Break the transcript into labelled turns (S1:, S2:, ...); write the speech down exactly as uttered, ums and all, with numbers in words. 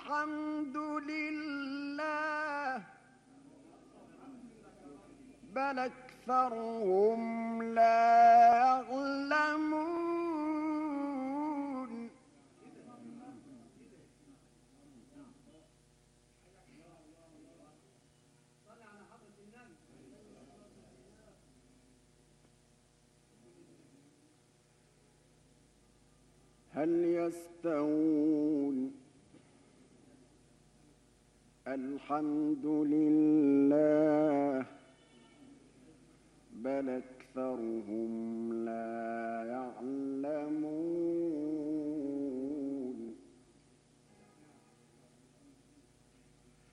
S1: الحمد لله بل أكثرهم لا يعلمون. هل يستوون الحمد لله بل أكثرهم لا يعلمون.